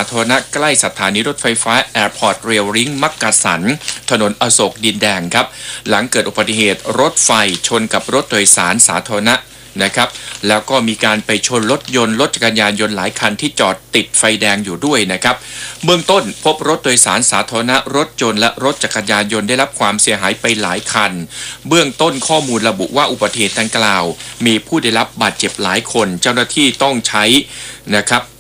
ธารณะใกล้สถานีรถไฟฟ้าแอร์พอร์ตเรลลิงมักกะสันถนนอโศกดินแดงครับหลังเกิดอุบัติเหตุรถไฟชนกับรถโดยสารสาธารณะนะครับแล้วก็มีการไปชนรถจักรยานยนต์หลายคันที่จอดติดไฟแดงอยู่ด้วยนะครับเบื้องต้นพบรถโดยสารสาธารณะรถยนต์และรถจักรยานยนต์ได้รับความเสียหายไปหลายคันเบื้องต้นข้อมูลระบุว่าอุบัติเหตุดังกล่าวมีผู้ได้รับบาดเจ็บหลายคนเจ้าหน้าที่ต้องใช้นะครับ